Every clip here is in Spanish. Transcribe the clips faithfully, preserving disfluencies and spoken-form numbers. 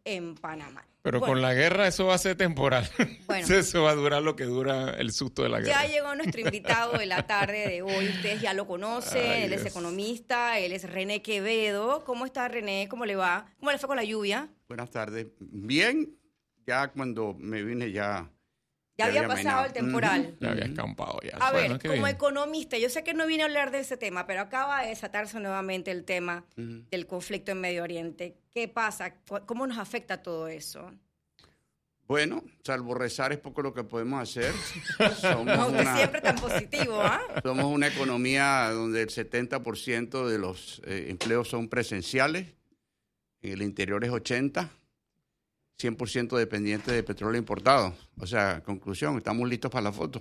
en Panamá. Pero bueno, con la guerra eso va a ser temporal. Bueno, eso va a durar lo que dura el susto de la guerra. Ya llegó nuestro invitado de la tarde de hoy. Ustedes ya lo conocen. Ay, él Dios. Es economista. Él es René Quevedo. ¿Cómo está, René? ¿Cómo le va? ¿Cómo le fue con la lluvia? Buenas tardes. Bien. Ya cuando me vine ya... Ya, ya había pasado mainado. El temporal. Uh-huh. Ya había escampado ya. A bueno, ver, como bien. Economista, yo sé que no vine a hablar de ese tema, pero acaba de desatarse nuevamente el tema uh-huh. del conflicto en Medio Oriente. ¿Qué pasa? ¿Cómo nos afecta todo eso? Bueno, salvo rezar es poco lo que podemos hacer. Somos no, usted una, siempre tan positivo, ¿ah? ¿eh? Somos una economía donde el setenta por ciento de los eh, empleos son presenciales, en el interior es ochenta por ciento. cien por ciento dependiente de petróleo importado. O sea, conclusión, estamos listos para la foto.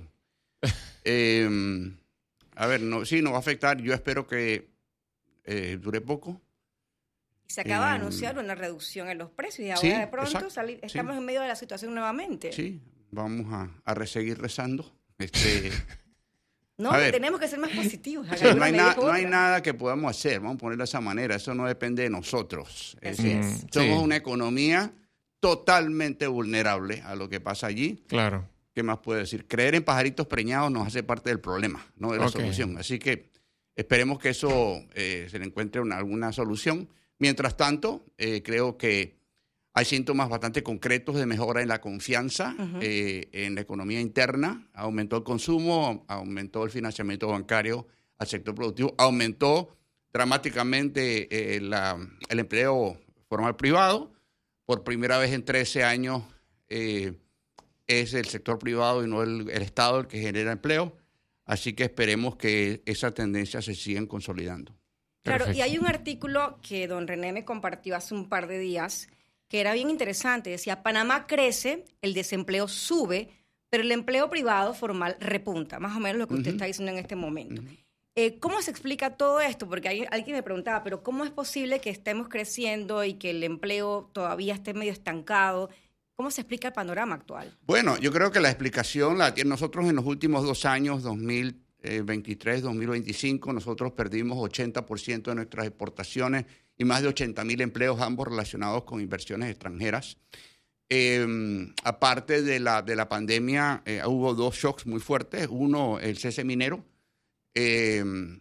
eh, a ver, no, sí, nos va a afectar. Yo espero que eh, dure poco. Se acaba eh, de anunciar una reducción en los precios y ahora sí, de pronto sali- estamos sí. en medio de la situación nuevamente. Sí, vamos a, a seguir rezando. Este, no, ver, tenemos que ser más positivos. Sí, no, hay na- no hay nada que podamos hacer, vamos a ponerlo de esa manera. Eso no depende de nosotros. Es decir, mm, somos sí. una economía totalmente vulnerable a lo que pasa allí. Claro. ¿Qué más puedo decir? Creer en pajaritos preñados nos hace parte del problema, no de la okay. solución. Así que esperemos que eso eh, se le encuentre una, alguna solución. Mientras tanto, eh, creo que hay síntomas bastante concretos de mejora en la confianza, uh-huh. eh, en la economía interna. Aumentó el consumo, aumentó el financiamiento bancario al sector productivo, aumentó dramáticamente eh, la, el empleo formal privado. Por primera vez en trece años eh, es el sector privado y no el, el Estado el que genera empleo. Así que esperemos que esa tendencia se siga consolidando. Claro, Perfecto. Y hay un artículo que don René me compartió hace un par de días que era bien interesante. Decía, Panamá crece, el desempleo sube, pero el empleo privado formal repunta. Más o menos lo que usted uh-huh. está diciendo en este momento. Uh-huh. Eh, ¿Cómo se explica todo esto? Porque hay, alguien me preguntaba, pero ¿cómo es posible que estemos creciendo y que el empleo todavía esté medio estancado? ¿Cómo se explica el panorama actual? Bueno, yo creo que la explicación la tiene nosotros en los últimos dos años, dos mil veintitrés, dos mil veinticinco, nosotros perdimos ochenta por ciento de nuestras exportaciones y más de ochenta mil empleos, ambos relacionados con inversiones extranjeras. Eh, aparte de la, de la pandemia, eh, hubo dos shocks muy fuertes. Uno, el cese minero. Eh,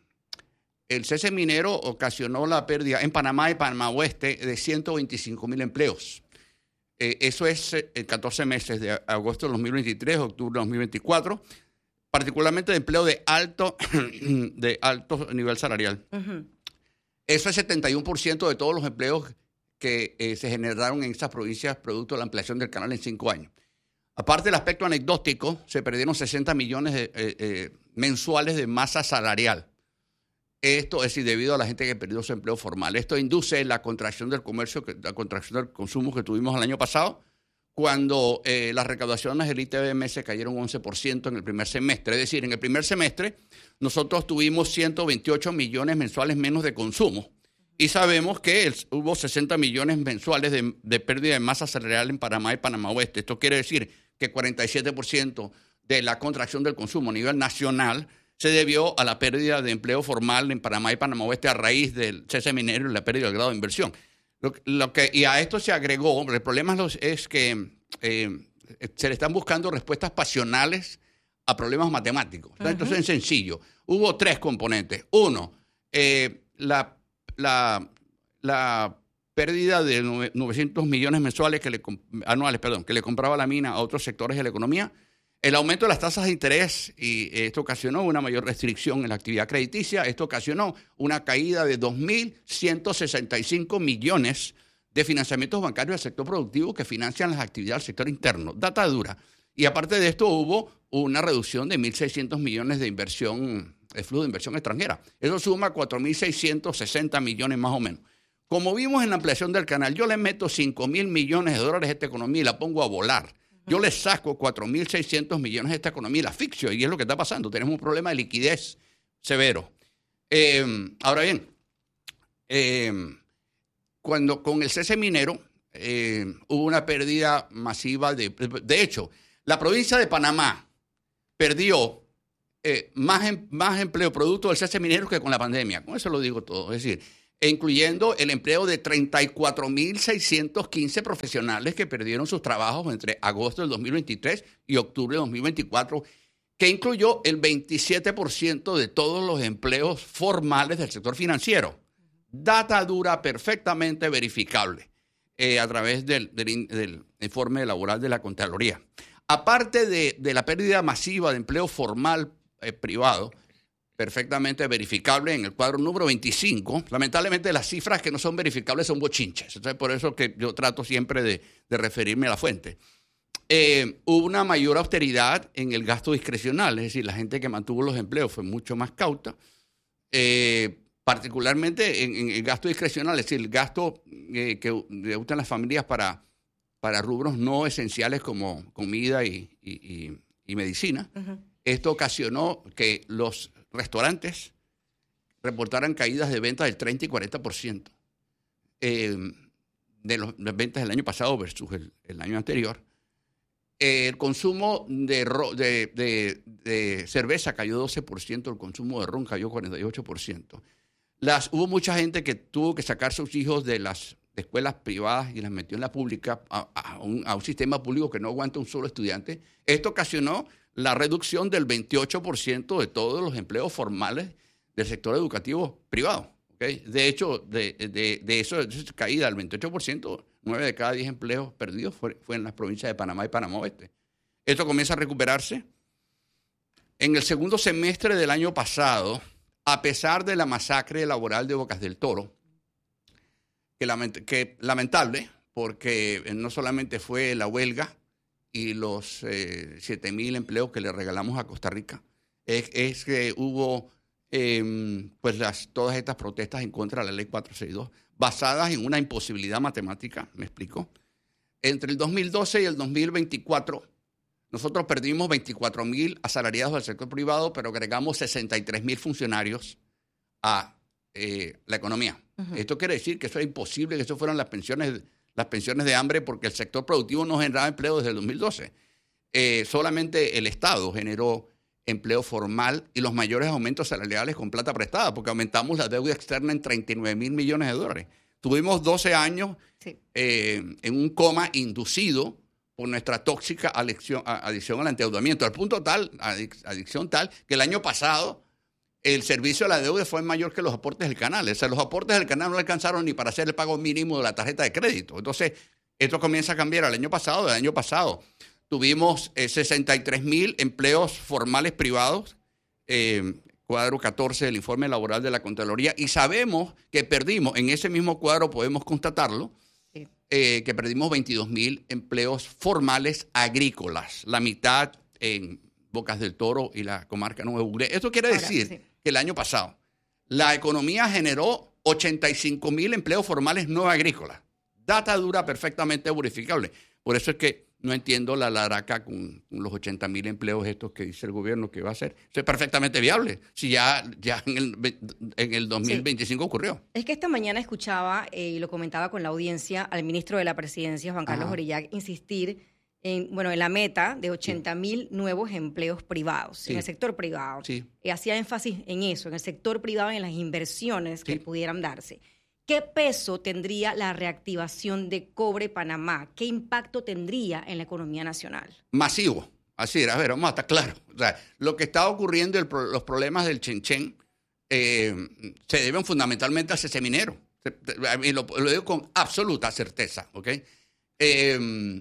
el cese minero ocasionó la pérdida en Panamá y Panamá Oeste de ciento veinticinco mil empleos. Eh, eso es en eh, catorce meses, de agosto de dos mil veintitrés, octubre de dos mil veinticuatro, particularmente de empleo de alto, de alto nivel salarial. Uh-huh. Eso es setenta y uno por ciento de todos los empleos que eh, se generaron en estas provincias producto de la ampliación del canal en cinco años. Aparte del aspecto anecdótico, se perdieron sesenta millones de, eh, eh, mensuales de masa salarial. Esto es decir, debido a la gente que perdió su empleo formal. Esto induce la contracción del comercio, la contracción del consumo que tuvimos el año pasado, cuando eh, las recaudaciones del I T B M se cayeron once por ciento en el primer semestre. Es decir, en el primer semestre nosotros tuvimos ciento veintiocho millones mensuales menos de consumo. Y sabemos que el, hubo sesenta millones mensuales de, de pérdida de masa salarial en Panamá y Panamá Oeste. Esto quiere decir que cuarenta y siete por ciento de la contracción del consumo a nivel nacional se debió a la pérdida de empleo formal en Panamá y Panamá Oeste a raíz del cese minero y la pérdida del grado de inversión. Lo, lo que, y a esto se agregó, el problema es, es que eh, se le están buscando respuestas pasionales a problemas matemáticos. Uh-huh. Entonces es sencillo. Hubo tres componentes. Uno, eh, la, la, la pérdida de novecientos millones mensuales que le, anuales perdón, que le compraba la mina a otros sectores de la economía. El aumento de las tasas de interés, y esto ocasionó una mayor restricción en la actividad crediticia. Esto ocasionó una caída de dos mil ciento sesenta y cinco millones de financiamientos bancarios al sector productivo que financian las actividades del sector interno. Data dura. Y aparte de esto hubo una reducción de mil seiscientos millones de inversión, de flujo de inversión extranjera. Eso suma cuatro mil seiscientos sesenta millones más o menos. Como vimos en la ampliación del canal, yo le meto cinco mil millones de dólares a esta economía y la pongo a volar. Yo le saco cuatro mil seiscientos millones de esta economía y la asfixio, y es lo que está pasando. Tenemos un problema de liquidez severo. Eh, ahora bien, eh, cuando con el cese minero eh, hubo una pérdida masiva de... De hecho, la provincia de Panamá perdió eh, más, em, más empleo producto del cese minero que con la pandemia. Con eso lo digo todo. Es decir, e incluyendo el empleo de treinta y cuatro mil seiscientos quince profesionales que perdieron sus trabajos entre agosto del dos mil veintitrés y octubre del dos mil veinticuatro, que incluyó el veintisiete por ciento de todos los empleos formales del sector financiero. Data dura perfectamente verificable eh, a través del, del, del informe laboral de la Contraloría. Aparte de, de la pérdida masiva de empleo formal eh, privado, perfectamente verificable en el cuadro número veinticinco, lamentablemente las cifras que no son verificables son bochinches. Entonces, por eso que yo trato siempre de, de referirme a la fuente. Eh, hubo una mayor austeridad en el gasto discrecional, es decir, la gente que mantuvo los empleos fue mucho más cauta, eh, particularmente en, en el gasto discrecional, es decir, el gasto eh, que usan las familias para, para rubros no esenciales como comida y, y, y, y medicina. Uh-huh. Esto ocasionó que los restaurantes reportaran caídas de ventas del treinta y cuarenta por ciento eh, de los, las ventas del año pasado versus el, el año anterior. El consumo de, de, de, de cerveza cayó doce por ciento, el consumo de ron cayó cuarenta y ocho por ciento. Las, hubo mucha gente que tuvo que sacar sus hijos de las de escuelas privadas y las metió en la pública a, a, un, a un sistema público que no aguanta un solo estudiante. Esto ocasionó la reducción del veintiocho por ciento de todos los empleos formales del sector educativo privado. ¿Okay? De hecho, de, de, de eso, de esa caída del veintiocho por ciento, nueve de cada diez empleos perdidos fue, fue en las provincias de Panamá y Panamá Oeste. Esto comienza a recuperarse. En el segundo semestre del año pasado, a pesar de la masacre laboral de Bocas del Toro, que, lament que lamentable, porque no solamente fue la huelga y los eh, siete mil empleos que le regalamos a Costa Rica, es, es que hubo eh, pues las, todas estas protestas en contra de la ley cuatrocientos sesenta y dos, basadas en una imposibilidad matemática, me explico. Entre el dos mil doce y el dos mil veinticuatro, nosotros perdimos veinticuatro mil asalariados del sector privado, pero agregamos sesenta y tres mil funcionarios a eh, la economía. Uh-huh. Esto quiere decir que eso es imposible, que eso fueran las pensiones, las pensiones de hambre, porque el sector productivo no generaba empleo desde el dos mil doce. Eh, solamente el Estado generó empleo formal y los mayores aumentos salariales con plata prestada, porque aumentamos la deuda externa en treinta y nueve mil millones de dólares. Tuvimos doce años sí. eh, en un coma inducido por nuestra tóxica adicción, adicción al endeudamiento, al punto tal, adicción tal, que el año pasado el servicio a la deuda fue mayor que los aportes del canal. O sea, los aportes del canal no alcanzaron ni para hacer el pago mínimo de la tarjeta de crédito. Entonces, esto comienza a cambiar. El año pasado, el año pasado, tuvimos eh, sesenta y tres mil empleos formales privados, eh, cuadro catorce del informe laboral de la Contraloría, y sabemos que perdimos, en ese mismo cuadro podemos constatarlo, sí. eh, que perdimos veintidós mil empleos formales agrícolas, la mitad en Bocas del Toro y la comarca Nuevo Ugré. Esto quiere Ahora, decir sí. que el año pasado la economía generó ochenta y cinco mil empleos formales no agrícolas. Data dura perfectamente verificable. Por eso es que no entiendo la laraca con los ochenta mil empleos estos que dice el gobierno que va a hacer. Eso es perfectamente viable, si ya, ya en, el, en el dos mil veinticinco sí. ocurrió. Es que esta mañana escuchaba, eh, y lo comentaba con la audiencia, al ministro de la Presidencia, Juan Carlos Orillac, insistir en, bueno, en la meta de ochenta mil sí. nuevos empleos privados, sí. en el sector privado. Sí. Y hacía énfasis en eso, en el sector privado, en las inversiones sí. que pudieran darse. ¿Qué peso tendría la reactivación de Cobre Panamá? ¿Qué impacto tendría en la economía nacional? Masivo. Así, a ver, vamos a estar claros. O sea, lo que está ocurriendo, el, los problemas del Chenchen, eh, se deben fundamentalmente al cese minero. Y lo, lo digo con absoluta certeza, ¿ok? Eh,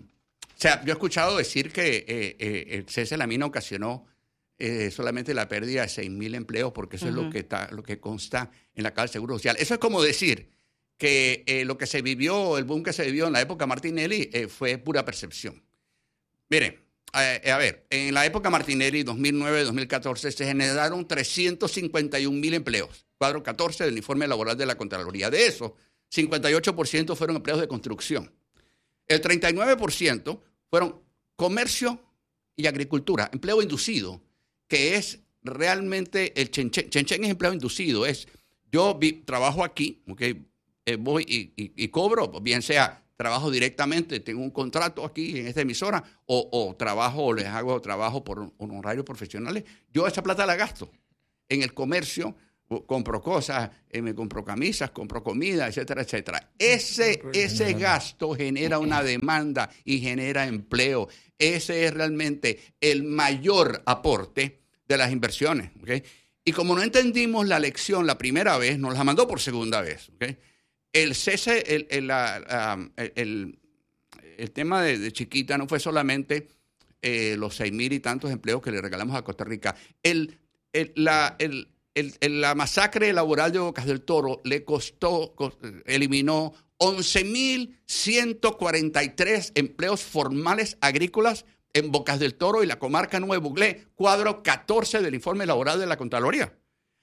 o sea, yo he escuchado decir que eh, eh, el cese de la mina ocasionó eh, solamente la pérdida de seis mil empleos, porque eso uh-huh. es lo que, está, lo que consta en la Caja del Seguro Social. Eso es como decir que eh, lo que se vivió, el boom que se vivió en la época Martinelli, eh, fue pura percepción. Miren, eh, a ver, en la época Martinelli, dos mil nueve dos mil catorce, se generaron trescientos cincuenta y un mil empleos, cuadro catorce del informe laboral de la Contraloría. De eso, cincuenta y ocho por ciento fueron empleos de construcción. El treinta y nueve por ciento fueron comercio y agricultura, empleo inducido, que es realmente el Chenchen. Chenchen es empleo inducido, es yo vi, trabajo aquí, okay, eh, voy y, y, y cobro, bien sea trabajo directamente, tengo un contrato aquí en esta emisora, o, o trabajo, o les hago trabajo por honorarios profesionales, yo esa plata la gasto en el comercio compro cosas, eh, me compro camisas, compro comida, etcétera, etcétera. Ese, ese gasto genera una demanda y genera empleo. Ese es realmente el mayor aporte de las inversiones. ¿Okay? Y como no entendimos la lección la primera vez, nos la mandó por segunda vez. ¿Okay? El cese, el, el, la, el, el, el tema de, de Chiquita no fue solamente eh, los seis mil y tantos empleos que le regalamos a Costa Rica. El, el, la, el, el, el, la masacre laboral de Bocas del Toro le costó, eliminó once mil ciento cuarenta y tres empleos formales agrícolas en Bocas del Toro y la comarca Nuevo Buglé, cuadro catorce del informe laboral de la Contraloría.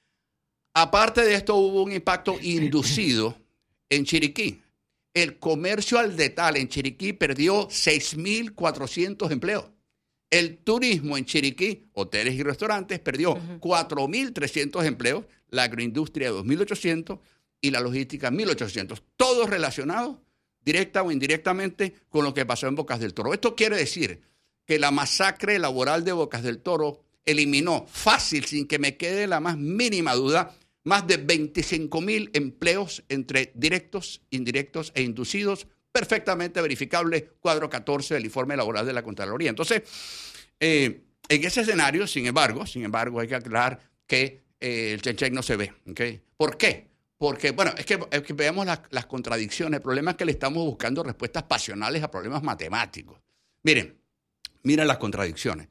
Aparte de esto, hubo un impacto inducido en Chiriquí. El comercio al detalle en Chiriquí perdió seis mil cuatrocientos empleos. El turismo en Chiriquí, hoteles y restaurantes, perdió uh-huh. cuatro mil trescientos empleos, la agroindustria dos mil ochocientos y la logística mil ochocientos. Todos relacionados, directa o indirectamente, con lo que pasó en Bocas del Toro. Esto quiere decir que la masacre laboral de Bocas del Toro eliminó fácil, sin que me quede la más mínima duda, más de veinticinco mil empleos entre directos, indirectos e inducidos, perfectamente verificable, cuadro catorce del informe laboral de la Contraloría. Entonces, eh, en ese escenario, sin embargo, sin embargo, hay que aclarar que eh, el Chen Chen no se ve. ¿Okay? ¿Por qué? Porque, bueno, es que, es que veamos las, las contradicciones. El problema es que le estamos buscando respuestas pasionales a problemas matemáticos. Miren, miren las contradicciones.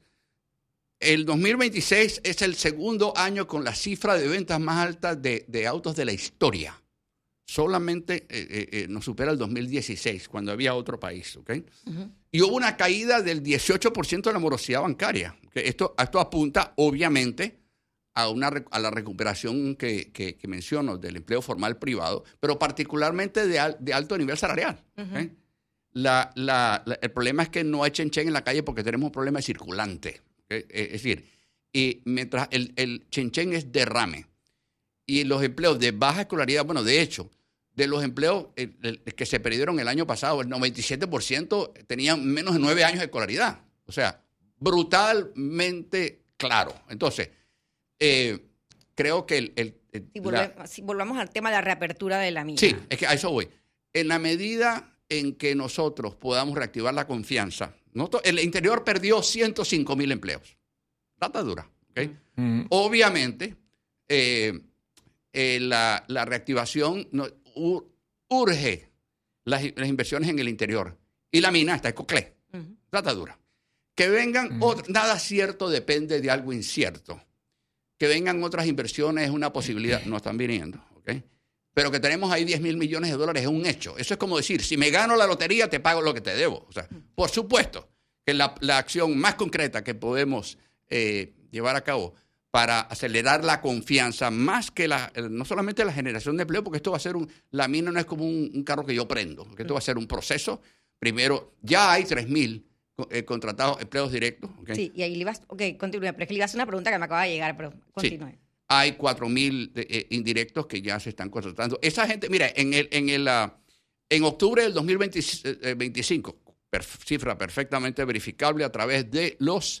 El dos mil veintiséis es el segundo año con la cifra de ventas más alta de, de autos de la historia. Solamente eh, eh, nos supera el dos mil dieciséis, cuando había otro país. ¿Okay? Uh-huh. Y hubo una caída del dieciocho por ciento de la morosidad bancaria. ¿Okay? Esto, esto apunta, obviamente, a, una, a la recuperación que, que, que menciono del empleo formal privado, pero particularmente de, al, de alto nivel salarial. Uh-huh. ¿Okay? La, la, la, el problema es que no hay chen chen en la calle porque tenemos un problema de circulante. ¿Okay? Es decir, y mientras el, el chen chen es derrame y los empleos de baja escolaridad, bueno, de hecho, de los empleos el, el, el que se perdieron el año pasado, el noventa y siete por ciento tenían menos de nueve años de escolaridad. O sea, brutalmente claro. Entonces, eh, creo que el... el, el si, volvemos, la, si volvamos al tema de la reapertura de la mina. Sí, es que a eso voy. En la medida en que nosotros podamos reactivar la confianza, nosotros, el interior perdió ciento cinco mil empleos. Data dura. ¿Okay? Mm. Obviamente, eh, eh, la, la reactivación no, ur, urge las, las inversiones en el interior. Y la mina está en Coclé. Uh-huh. Data dura. Que vengan, uh-huh. otro, nada cierto depende de algo incierto. Que vengan otras inversiones es una posibilidad. No están viniendo. ¿Okay? Pero que tenemos ahí diez mil millones de dólares es un hecho. Eso es como decir, si me gano la lotería, te pago lo que te debo. O sea, por supuesto que la, la acción más concreta que podemos eh, llevar a cabo para acelerar la confianza, más que la, no solamente la generación de empleo, porque esto va a ser un, la mina no es como un, un carro que yo prendo, porque esto va a ser un proceso. Primero, ya hay tres mil eh, contratados empleos directos. ¿Okay? Sí, y ahí le ibas, ok, continúe, pero es que le ibas a hacer una pregunta que me acaba de llegar, pero continúe. Sí. Hay cuatro mil eh, indirectos que ya se están contratando. Esa gente, mira, en el en el uh, en octubre del dos mil veinticinco, perf, cifra perfectamente verificable a través de los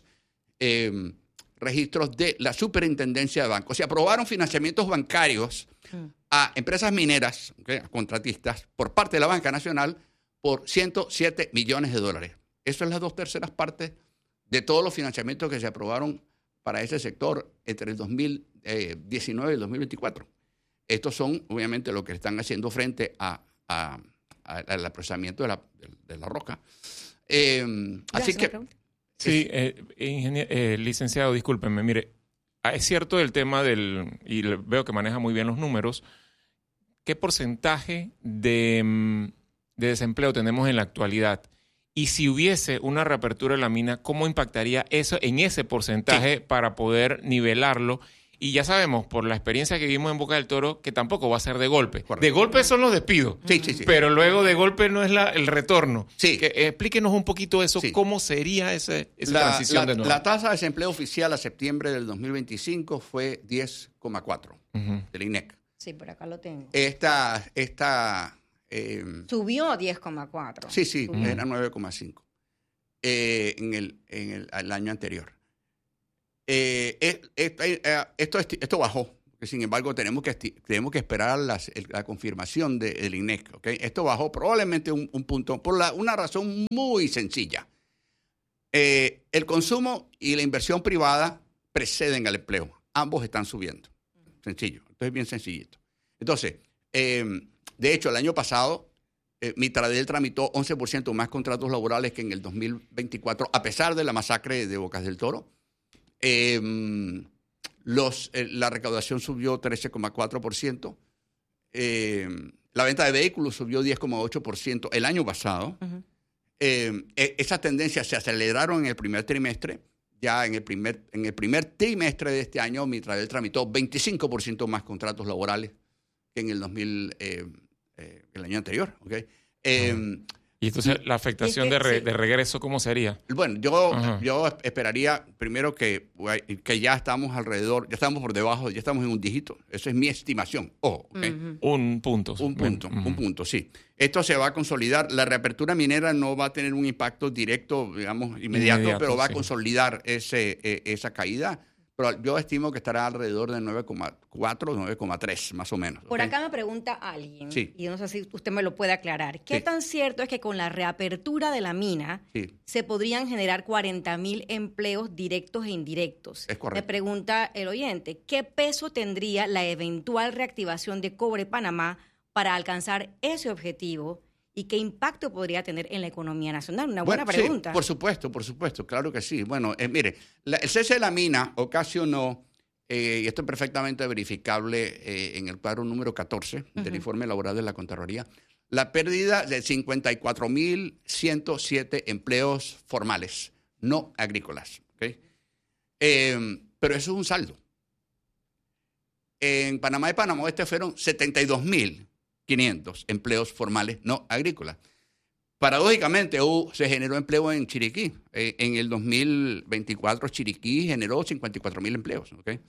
eh, registros de la Superintendencia de Bancos. Se aprobaron financiamientos bancarios mm. a empresas mineras, ¿okay? A contratistas, por parte de la Banca Nacional por ciento siete millones de dólares. Eso es las dos terceras partes de todos los financiamientos que se aprobaron para ese sector entre el dos mil diecinueve y el dos mil veinticuatro. Estos son, obviamente, lo que están haciendo frente a, a, a, al procesamiento de la, de, de la roca. Eh, así que... Sí, eh, ingenier- eh, licenciado, discúlpenme, mire, es cierto el tema del, y veo que maneja muy bien los números, ¿qué porcentaje de, de desempleo tenemos en la actualidad? Y si hubiese una reapertura de la mina, ¿cómo impactaría eso en ese porcentaje sí. para poder nivelarlo? Y ya sabemos, por la experiencia que vimos en Boca del Toro, que tampoco va a ser de golpe. Correcto. De golpe son los despidos, sí, sí, sí. pero luego de golpe no es la, el retorno. Sí. Que, eh, explíquenos un poquito eso, sí. ¿Cómo sería ese, esa la, transición la, de nuevo? La tasa de desempleo oficial a septiembre del dos mil veinticinco fue diez coma cuatro uh-huh. del I N E C. Sí, por acá lo tengo. Esta... esta eh, Subió a diez coma cuatro. Sí, sí, uh-huh. era nueve coma cinco eh, en, el, en el, el año anterior. Eh, eh, eh, eh, esto, esto bajó, Sin embargo, tenemos que, tenemos que esperar las, el, la confirmación de, del INEC. ¿Okay? Esto bajó probablemente un, un punto por la, una razón muy sencilla. Eh, el consumo y la inversión privada preceden al empleo. Ambos están subiendo. Sencillo. Esto es bien sencillito. Entonces, eh, de hecho, el año pasado, eh, Mitradel tramitó once por ciento más contratos laborales que en el dos mil veinticuatro, a pesar de la masacre de Bocas del Toro. Eh, los, eh, la recaudación subió trece coma cuatro por ciento. Eh, la venta de vehículos subió diez coma ocho por ciento el año pasado. Uh-huh. Eh, esas tendencias se aceleraron en el primer trimestre. Ya en el primer, en el primer trimestre de este año, Mitradel tramitó veinticinco por ciento más contratos laborales que en el dos mil, eh, eh, el año anterior. ¿Okay? Eh, uh-huh. Y entonces la afectación es que, de, re, sí. de regreso, ¿cómo sería? Bueno, yo, uh-huh. yo esperaría primero que, que ya estamos alrededor, ya estamos por debajo, ya estamos en un dígito. Esa es mi estimación. Oh, okay. uh-huh. Un punto. Un punto, uh-huh. un punto, sí. Esto se va a consolidar. La reapertura minera no va a tener un impacto directo, digamos, inmediato, inmediato pero va sí. a consolidar ese, eh, esa caída. Pero yo estimo que estará alrededor de nueve coma cuatro, nueve coma tres, más o menos. Por ¿okay? acá me pregunta alguien, sí. y no sé si usted me lo puede aclarar. ¿Qué sí. tan cierto es que con la reapertura de la mina sí. se podrían generar cuarenta mil empleos directos e indirectos? Es correcto. Me pregunta el oyente, ¿qué peso tendría la eventual reactivación de Cobre Panamá para alcanzar ese objetivo? ¿Y qué impacto podría tener en la economía nacional? Una buena bueno, pregunta. Sí, por supuesto, por supusto, claro que sí. Bueno, eh, mire, la, el cese de la mina ocasionó, eh, y esto es perfectamente verificable eh, en el cuadro número catorce uh-huh. del informe laboral de la Contraloría, la pérdida de cincuenta y cuatro mil ciento siete empleos formales, no agrícolas. ¿Okay? Eh, pero eso es un saldo. En Panamá y Panamá Oeste fueron setenta y dos mil quinientos empleos formales no agrícolas. Paradójicamente, uh, se generó empleo en Chiriquí. Eh, en el dos mil veinticuatro, Chiriquí generó cincuenta y cuatro mil empleos. ¿Okay?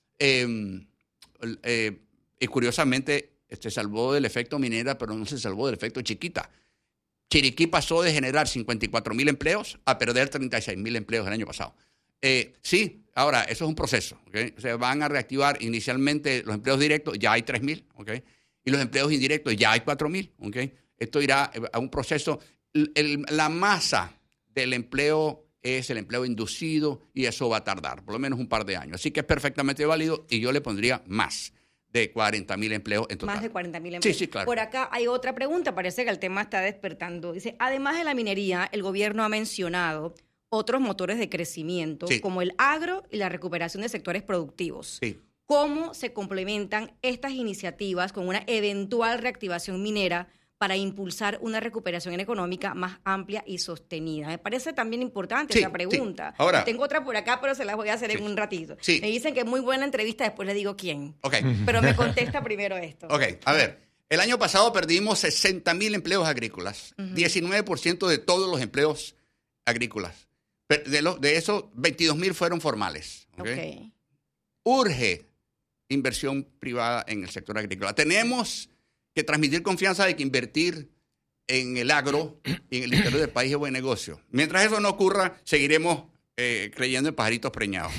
Eh, eh, y curiosamente, se salvó del efecto minera, pero no se salvó del efecto Chiquita. Chiriquí pasó de generar cincuenta y cuatro mil empleos a perder treinta y seis mil empleos el año pasado. Eh, sí, ahora, eso es un proceso. ¿Okay? Se van a reactivar inicialmente los empleos directos, ya hay tres mil. ¿Okay? Y los empleos indirectos ya hay cuatro mil. ¿Okay? Esto irá a un proceso. El, el, la masa del empleo es el empleo inducido y eso va a tardar por lo menos un par de años. Así que es perfectamente válido y yo le pondría más de cuarenta mil empleos en total. Más de cuarenta mil empleos. Sí, sí, claro. Por acá hay otra pregunta. Parece que el tema está despertando. Dice, además de la minería, el gobierno ha mencionado otros motores de crecimiento sí. como el agro y la recuperación de sectores productivos. Sí. ¿Cómo se complementan estas iniciativas con una eventual reactivación minera para impulsar una recuperación económica más amplia y sostenida? Me parece también importante sí, esa pregunta. Sí. Ahora, tengo otra por acá, pero se las voy a hacer sí, en un ratito. Sí. Me dicen que es muy buena entrevista, después le digo quién. Okay. Pero me contesta primero esto. Ok, a ver. El año pasado perdimos sesenta mil empleos agrícolas, uh-huh. diecinueve por ciento de todos los empleos agrícolas. De, lo, de esos, veintidós mil fueron formales. ¿Okay? Okay. Urge inversión privada en el sector agrícola. Tenemos que transmitir confianza de que invertir en el agro y en el interior del país es buen negocio. Mientras eso no ocurra, seguiremos eh, creyendo en pajaritos preñados.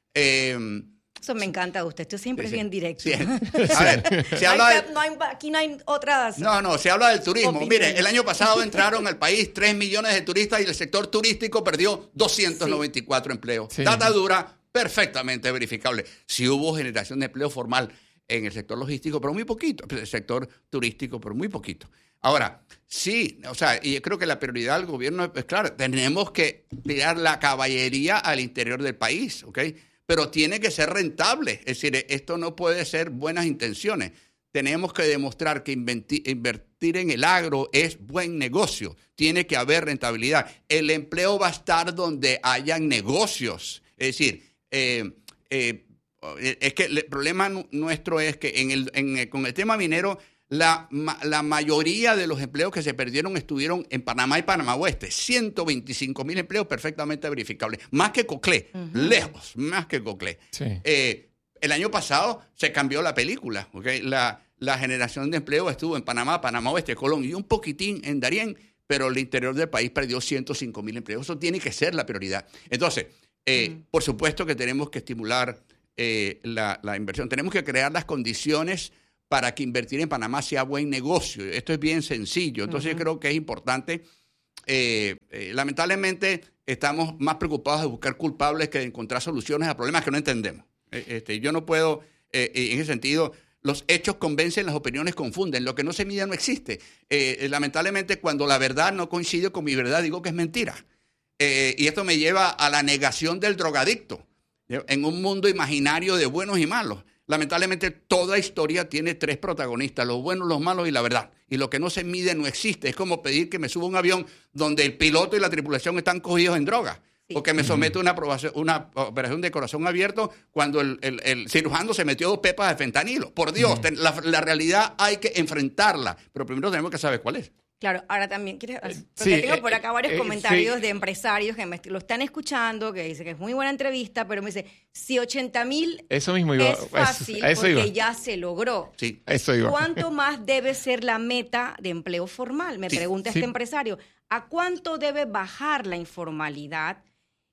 Eh, Eso me encanta de usted. Usted siempre sí, es bien directo. Sí. A ver, se habla no hay, de... no hay, aquí no hay otras... No, no, se habla del turismo. Opinión. Mire, el año pasado entraron al país tres millones de turistas y el sector turístico perdió doscientos noventa y cuatro sí. empleos. Sí. Data dura, perfectamente verificable. Sí hubo generación de empleo formal en el sector logístico, pero muy poquito. El sector turístico, pero muy poquito. Ahora, sí, o sea, y yo creo que la prioridad del gobierno es, claro, tenemos que tirar la caballería al interior del país, ¿ok? Pero tiene que ser rentable. Es decir, esto no puede ser buenas intenciones. Tenemos que demostrar que invertir en el agro es buen negocio. Tiene que haber rentabilidad. El empleo va a estar donde hayan negocios. Es decir, eh, eh, es que el problema nuestro es que en el, en el, con el tema minero, la, la mayoría de los empleos que se perdieron estuvieron en Panamá y Panamá Oeste. ciento veinticinco mil empleos perfectamente verificables. Más que Coclé, uh-huh. lejos, más que Coclé. Sí. Eh, el año pasado se cambió la película. ¿Okay? La, la generación de empleo estuvo en Panamá, Panamá Oeste, Colón y un poquitín en Darién, pero el interior del país perdió ciento cinco mil empleos. Eso tiene que ser la prioridad. Entonces, eh, uh-huh. por supuesto que tenemos que estimular eh, la, la inversión. Tenemos que crear las condiciones para que invertir en Panamá sea buen negocio. Esto es bien sencillo. Entonces, uh-huh. yo creo que es importante. Eh, eh, lamentablemente, estamos más preocupados de buscar culpables que de encontrar soluciones a problemas que no entendemos. Eh, este, yo no puedo, eh, en ese sentido, los hechos convencen, las opiniones confunden. Lo que no se mide no existe. Eh, lamentablemente, cuando la verdad no coincide con mi verdad, digo que es mentira. Eh, y esto me lleva a la negación del drogadicto en un mundo imaginario de buenos y malos. Lamentablemente, toda historia tiene tres protagonistas, los buenos, los malos y la verdad. Y lo que no se mide no existe. Es como pedir que me suba a un avión donde el piloto y la tripulación están cogidos en droga. Sí. O que me somete a una, una operación de corazón abierto cuando el, el, el cirujano se metió dos pepas de fentanilo. Por Dios, uh-huh. ten, la, la realidad hay que enfrentarla. Pero primero tenemos que saber cuál es. Claro, ahora también, ¿quieres? Porque sí, tengo por acá varios eh, comentarios sí. de empresarios que me, lo están escuchando, que dicen que es muy buena entrevista, pero me dice, si ochenta mil eso mismo iba, es fácil eso, eso porque iba. ya se logró. Sí, eso iba. ¿Cuánto más debe ser la meta de empleo formal? Me sí, pregunta sí. este empresario. ¿A cuánto debe bajar la informalidad?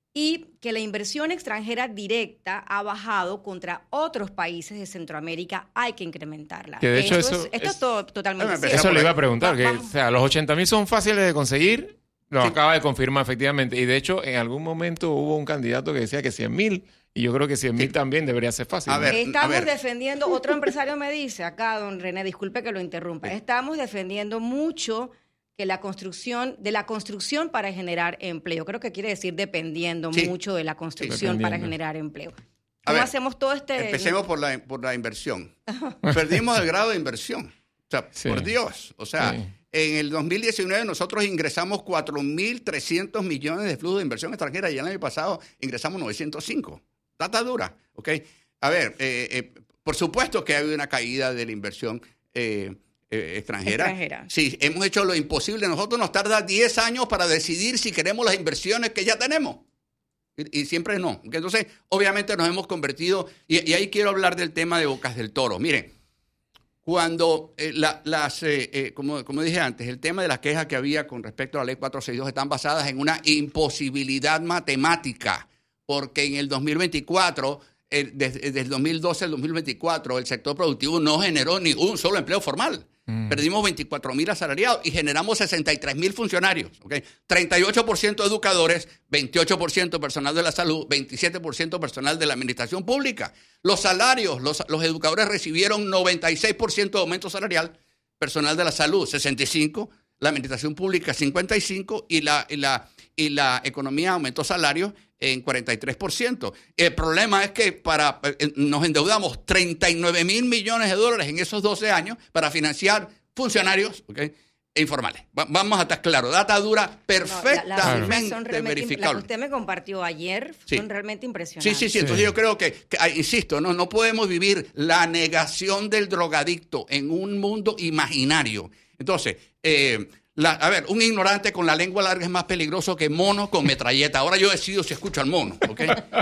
Y que la inversión extranjera directa ha bajado contra otros países de Centroamérica, hay que incrementarla. Que de hecho esto eso es, esto es, es todo, totalmente Eso cierto. Eso le iba a preguntar, que Vamos. o sea, los ochenta mil son fáciles de conseguir, lo Sí. acaba de confirmar efectivamente. Y de hecho, en algún momento hubo un candidato que decía que cien mil, y yo creo que cien mil sí. también debería ser fácil. A ¿no? ver, Estamos a ver. defendiendo, otro empresario me dice acá, don René, disculpe que lo interrumpa, Sí. estamos defendiendo mucho que la construcción, de la construcción para generar empleo. Creo que quiere decir dependiendo Sí. mucho de la construcción Sí. para generar empleo. A ¿Cómo ver, hacemos todo este...? Empecemos por la, por la inversión. Perdimos el grado de inversión. O sea, Sí. por Dios. O sea, Sí. en el dos mil diecinueve nosotros ingresamos cuatro mil trescientos millones de flujo de inversión extranjera y el año pasado ingresamos novecientos cinco. Data dura, ¿ok? A ver, eh, eh, por supuesto que ha habido una caída de la inversión eh, eh, extranjera. Extranjera. Sí, hemos hecho lo imposible. Nosotros nos tarda diez años para decidir si queremos las inversiones que ya tenemos. Y, y siempre no. Entonces, obviamente nos hemos convertido, y, y ahí quiero hablar del tema de Bocas del Toro. Miren, cuando eh, la, las, eh, eh, como, como dije antes, el tema de las quejas que había con respecto a la ley cuatrocientos sesenta y dos están basadas en una imposibilidad matemática, porque en el dos mil veinticuatro, el, desde, desde el dos mil doce al dos mil veinticuatro, el sector productivo no generó ni un solo empleo formal. Mm. Perdimos veinticuatro mil asalariados y generamos sesenta y tres mil funcionarios. ¿Okay? treinta y ocho por ciento educadores, veintiocho por ciento personal de la salud, veintisiete por ciento personal de la administración pública. Los salarios, los, los educadores recibieron noventa y seis por ciento de aumento salarial, personal de la salud sesenta y cinco por ciento, la administración pública cincuenta y cinco por ciento y la, y la, y la economía aumentó salarios en cuarenta y tres por ciento. El problema es que para, nos endeudamos treinta y nueve mil millones de dólares en esos doce años para financiar funcionarios, ¿okay? E informales. Va, vamos a estar claros. Data dura perfectamente no, la, la son verificable. La que usted me compartió ayer sí. son realmente impresionantes. Sí, sí, sí. Entonces sí. yo creo que, que, insisto, no, no podemos vivir la negación del drogadicto en un mundo imaginario. Entonces, eh, La, a ver, un ignorante con la lengua larga es más peligroso que mono con metralleta. Ahora yo decido si escucho al mono, ¿ok?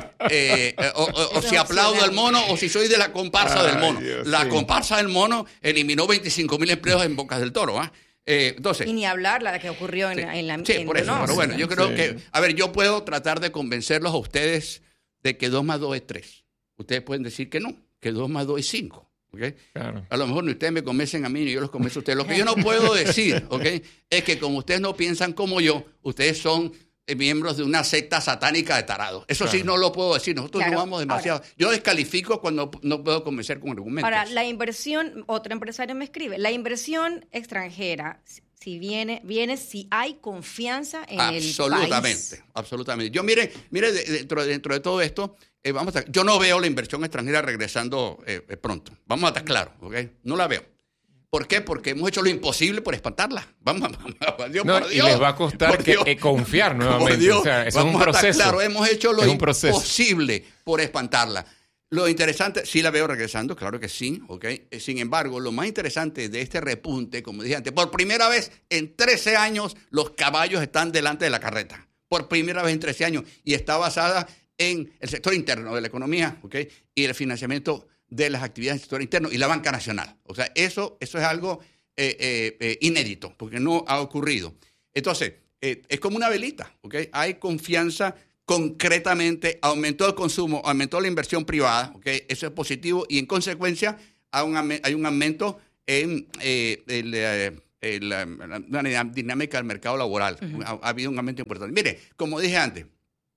Eh, o, o, o si aplaudo al mono o si soy de la comparsa Ay, del mono. Dios, la sí. comparsa del mono eliminó veinticinco mil empleos en Bocas del Toro, ¿ah? ¿eh? Eh, entonces, y ni hablar la que ocurrió en, sí, en la... Sí, en, por eso. no, Pero bueno, yo creo sí. que... A ver, yo puedo tratar de convencerlos a ustedes de que dos más dos es tres. Ustedes pueden decir que no, que dos más dos es cinco. ¿Okay? Claro. A lo mejor ni ustedes me convencen a mí ni yo los convenzo a ustedes. Lo que yo no puedo decir, ¿okay? es que como ustedes no piensan como yo, ustedes son miembros de una secta satánica de tarados. Eso claro. sí no lo puedo decir. Nosotros claro. no vamos demasiado. Ahora, yo descalifico cuando no puedo convencer con argumentos. Ahora, la inversión, otro empresario me escribe, la inversión extranjera, si viene, viene si hay confianza en el país. Absolutamente, absolutamente. Yo mire, mire dentro, dentro de todo esto, eh, vamos a, yo no veo la inversión extranjera regresando eh, pronto. Vamos a estar claros, ¿ok? No la veo. ¿Por qué? Porque hemos hecho lo imposible por espantarla. Vamos, vamos Dios, no, por y Dios. les va a costar que, que confiar nuevamente. Por Dios, o sea, eso vamos es un proceso. A estar claro, hemos hecho lo imposible por espantarla. Lo interesante, sí la veo regresando, claro que sí, ¿ok? Sin embargo, lo más interesante de este repunte, como dije antes, por primera vez en trece años los caballos están delante de la carreta. Por primera vez en trece años. Y está basada en el sector interno de la economía, ¿ok? Y el financiamiento de las actividades del sector interno y la banca nacional. O sea, eso, eso es algo eh, eh, eh, inédito, porque no ha ocurrido. Entonces, eh, es como una velita, ¿ok? Hay confianza concretamente, aumentó el consumo, aumentó la inversión privada, ¿okay? Eso es positivo y en consecuencia hay un, hay un aumento en eh, el, eh, el, la, la dinámica del mercado laboral. Uh-huh. ha, ha habido un aumento importante. Mire, como dije antes,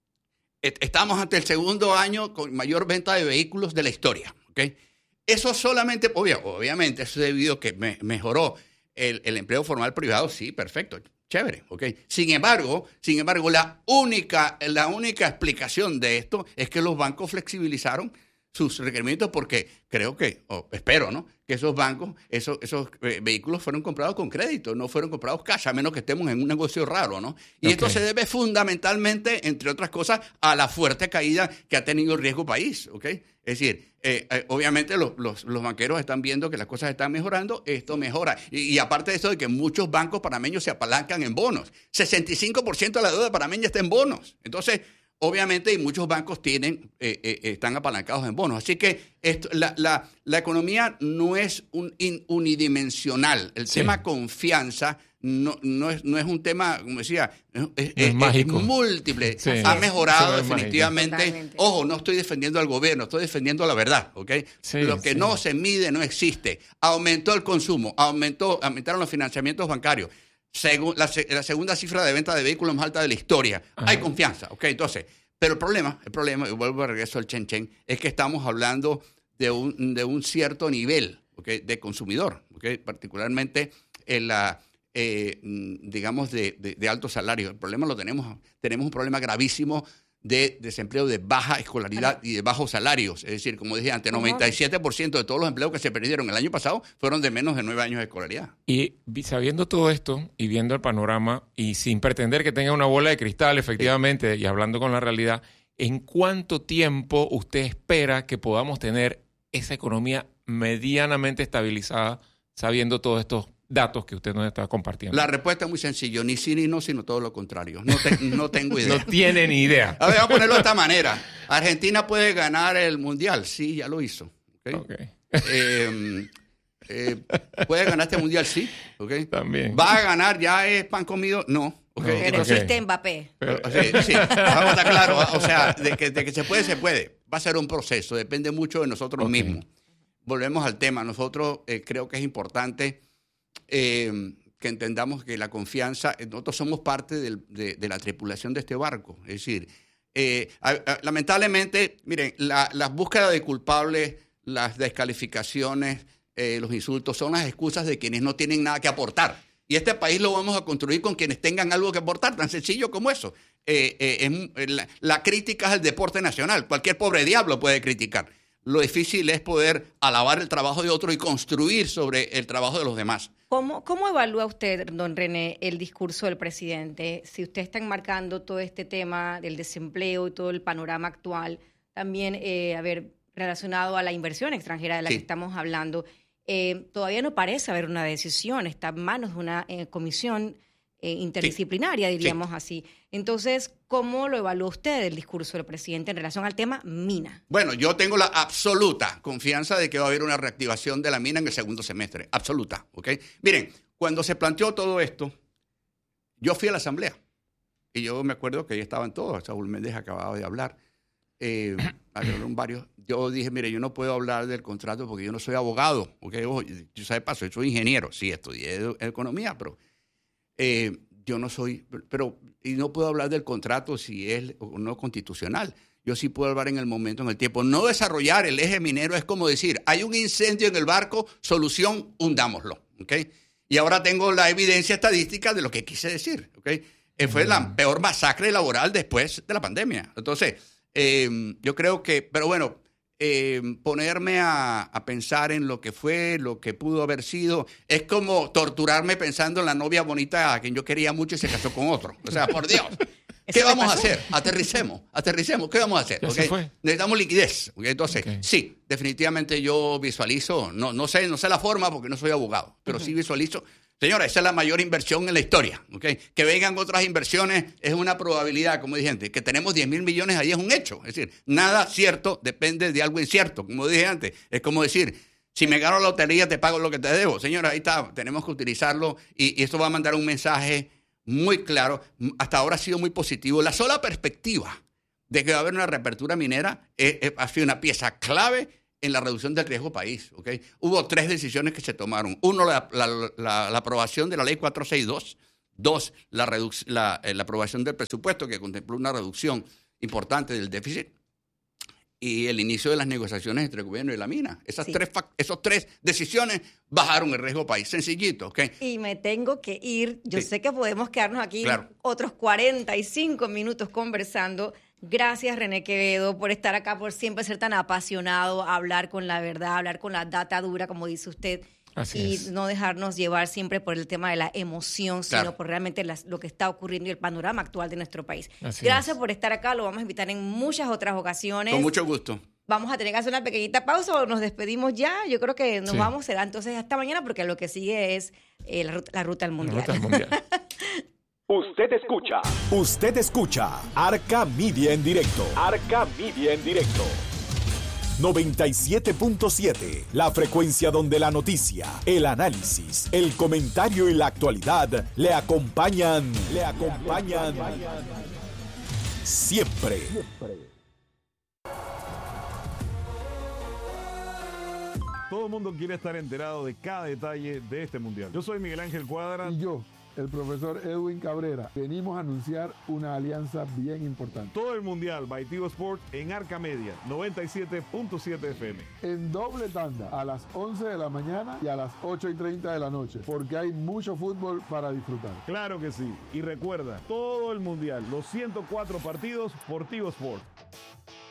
estamos ante el segundo año con mayor venta de vehículos de la historia, ¿okay? Eso solamente, obvio, obviamente, eso es debido a que me, mejoró el, el empleo formal privado, sí, perfecto, chévere, ¿ok? Sin embargo, sin embargo, la única, la única explicación de esto es que los bancos flexibilizaron sus requerimientos porque creo que, o espero, ¿no? Que esos bancos, esos, esos eh, vehículos fueron comprados con crédito, no fueron comprados cash, a menos que estemos en un negocio raro, ¿no? Y okay. Esto se debe fundamentalmente, entre otras cosas, a la fuerte caída que ha tenido el riesgo país, ¿ok? Es decir, eh, eh, obviamente los, los, los banqueros están viendo que las cosas están mejorando, esto mejora. Y, y aparte de eso, de que muchos bancos panameños se apalancan en bonos. sesenta y cinco por ciento de la deuda panameña está en bonos. Entonces, obviamente, y muchos bancos tienen, eh, eh, están apalancados en bonos. Así que esto, la, la, la economía no es un in, unidimensional. El sí. tema confianza no, no, es, no es un tema, como decía, es, no es, es, mágico. es múltiple. Sí. Ha mejorado sí, definitivamente. Ojo, no estoy defendiendo al gobierno, estoy defendiendo la verdad. ¿Okay? Sí, Lo que sí. no se mide no existe. Aumentó el consumo, aumentó, aumentaron los financiamientos bancarios. Según la, la segunda cifra de venta de vehículos más alta de la historia. Ajá. Hay confianza, ¿ok? Entonces, pero el problema, el problema, y vuelvo a regreso al chen chen, es que estamos hablando de un, de un cierto nivel, ¿ok? De consumidor, ¿ok? Particularmente en la, eh, digamos, de, de, de altos salarios. El problema lo tenemos, tenemos un problema gravísimo de desempleo de baja escolaridad y de bajos salarios. Es decir, como dije antes, noventa y siete por ciento de todos los empleos que se perdieron el año pasado fueron de menos de nueve años de escolaridad. Y sabiendo todo esto y viendo el panorama y sin pretender que tenga una bola de cristal, efectivamente, sí. y hablando con la realidad, ¿en cuánto tiempo usted espera que podamos tener esa economía medianamente estabilizada sabiendo todos estos datos que usted nos está compartiendo? La respuesta es muy sencilla, ni sí ni no, sino todo lo contrario. No, te, no tengo idea. No tiene ni idea. A ver, vamos a ponerlo de esta manera. ¿Argentina puede ganar el Mundial? Sí, ya lo hizo. ¿Okay? Okay. Eh, eh, ¿Puede ganar este Mundial? Sí. ¿Okay? También. ¿Va a ganar? ¿Ya es pan comido? No. Okay. No, pero existe okay. Mbappé. Pero, sí, sí. Vamos a estar claros. O sea, de que, de que se puede, se puede. Va a ser un proceso. Depende mucho de nosotros okay. mismos. Volvemos al tema. Nosotros eh, creo que es importante Eh, que entendamos que la confianza, nosotros somos parte del, de, de la tripulación de este barco. Es decir, eh, a, a, lamentablemente, miren, la, las búsquedas de culpables, las descalificaciones, eh, los insultos, son las excusas de quienes no tienen nada que aportar. Y este país lo vamos a construir con quienes tengan algo que aportar, tan sencillo como eso. Eh, eh, es, la, la crítica es el deporte nacional. Cualquier pobre diablo puede criticar. Lo difícil es poder alabar el trabajo de otro y construir sobre el trabajo de los demás. ¿Cómo, cómo evalúa usted, don René, el discurso del presidente? Si usted está enmarcando todo este tema del desempleo y todo el panorama actual, también, eh, a ver, relacionado a la inversión extranjera de la sí. que estamos hablando, eh, todavía no parece haber una decisión, está en manos de una eh, comisión eh, interdisciplinaria, sí. diríamos sí. así. Entonces, ¿cómo lo evalúa usted el discurso del presidente en relación al tema mina? Bueno, yo tengo la absoluta confianza de que va a haber una reactivación de la mina en el segundo semestre. Absoluta, ¿ok? Miren, cuando se planteó todo esto, yo fui a la asamblea. Y yo me acuerdo que ahí estaban todos. Saúl Méndez acababa de hablar. Eh, hablaron varios. Yo dije, mire, yo no puedo hablar del contrato porque yo no soy abogado. ¿Okay? Yo, ¿sabe paso? Yo soy ingeniero. Sí, estudié economía, pero... Eh, yo no soy, pero y no puedo hablar del contrato si es o no constitucional. Yo sí puedo hablar en el momento, en el tiempo. No desarrollar el eje minero es como decir, hay un incendio en el barco, solución, hundámoslo. ¿Okay? Y ahora tengo la evidencia estadística de lo que quise decir. ¿Okay? Eh, fue la peor masacre laboral después de la pandemia. Entonces, eh, yo creo que, pero bueno, Eh, ponerme a, a pensar en lo que fue, lo que pudo haber sido, es como torturarme pensando en la novia bonita a quien yo quería mucho y se casó con otro. O sea, por Dios. ¿Qué vamos a hacer? Aterricemos, aterricemos. ¿Qué vamos a hacer? ¿Okay? Necesitamos liquidez. ¿Okay? Entonces, okay. sí, definitivamente yo visualizo, no, no, sé, no sé la forma porque no soy abogado, pero uh-huh. sí visualizo. Señora, esa es la mayor inversión en la historia. ¿Okay? Que vengan otras inversiones es una probabilidad, como dije antes. Que tenemos diez mil millones ahí es un hecho. Es decir, nada cierto depende de algo incierto. Como dije antes, es como decir, si me gano la lotería te pago lo que te debo. Señora, ahí está, tenemos que utilizarlo y, y esto va a mandar un mensaje muy claro. Hasta ahora ha sido muy positivo. La sola perspectiva de que va a haber una reapertura minera eh, eh, ha sido una pieza clave en la reducción del riesgo país. ¿Okay? Hubo tres decisiones que se tomaron. Uno, la, la, la, la aprobación de la ley cuatrocientos sesenta y dos. Dos, la, la, la aprobación del presupuesto que contempló una reducción importante del déficit. Y el inicio de las negociaciones entre el gobierno y la mina. Esas sí. tres, esas tres decisiones bajaron el riesgo país. Sencillito, ¿ok? Y me tengo que ir. Yo sí. sé que podemos quedarnos aquí claro. otros cuarenta y cinco minutos conversando. Gracias, René Quevedo, por estar acá, por siempre ser tan apasionado, hablar con la verdad, hablar con la data dura, como dice usted. Así y es. no dejarnos llevar siempre por el tema de la emoción, claro. sino por realmente las, lo que está ocurriendo y el panorama actual de nuestro país. Así Gracias es. por estar acá, lo vamos a invitar en muchas otras ocasiones. Con mucho gusto. Vamos a tener que hacer una pequeñita pausa o nos despedimos ya. Yo creo que nos sí. vamos, será entonces hasta mañana, porque lo que sigue es eh, la, ruta, la ruta al mundial. La ruta al mundial. Usted escucha. Usted escucha Arca Media en directo. Arca Media en directo. noventa y siete punto siete, la frecuencia donde la noticia, el análisis, el comentario y la actualidad le acompañan, le acompañan siempre. Todo el mundo quiere estar enterado de cada detalle de este mundial. Yo soy Miguel Ángel Cuadra. Y yo, el profesor Edwin Cabrera, venimos a anunciar una alianza bien importante. Todo el mundial by Tigo Sports en Arca Media, noventa y siete punto siete F M. En doble tanda, a las once de la mañana y a las ocho y treinta de la noche, porque hay mucho fútbol para disfrutar. Claro que sí. Y recuerda, todo el mundial, los ciento cuatro partidos por Tigo Sports.